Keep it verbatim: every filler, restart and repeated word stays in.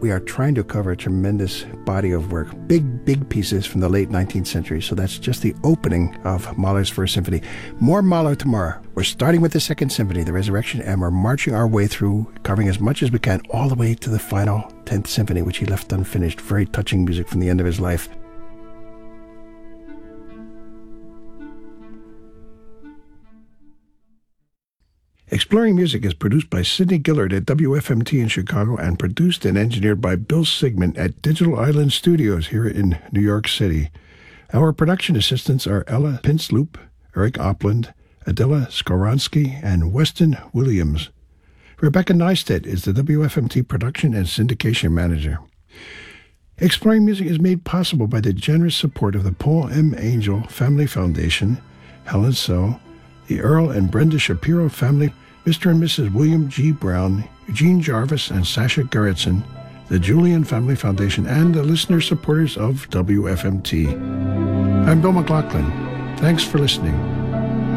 we are trying to cover a tremendous body of work, big, big pieces from the late nineteenth century. So that's just the opening of Mahler's First Symphony. More Mahler tomorrow. We're starting with the Second Symphony, the Resurrection, and we're marching our way through, covering as much as we can, all the way to the final Tenth Symphony, which he left unfinished. Very touching music from the end of his life. Exploring Music is produced by Sidney Gillard at W F M T in Chicago and produced and engineered by Bill Sigmund at Digital Island Studios here in New York City. Our production assistants are Ella Pinsloop, Eric Opland, Adela Skoronsky, and Weston Williams. Rebecca Neistat is the W F M T production and syndication manager. Exploring Music is made possible by the generous support of the Paul M. Angel Family Foundation, Helen So, the Earl and Brenda Shapiro family, Mister and Missus William G. Brown, Eugene Jarvis, and Sasha Gerritsen, the Julian Family Foundation, and the listener supporters of W F M T. I'm Bill McLaughlin. Thanks for listening.